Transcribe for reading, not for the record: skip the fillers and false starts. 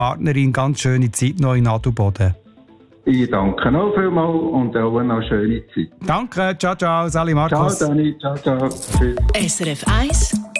Partnerin ganz schöne Zeit noch in Adelboden. Ich danke auch vielmals und auch eine schöne Zeit. Danke, ciao, ciao, Sali Markus. Ciao, Dani, ciao, ciao. Tschüss. SRF 1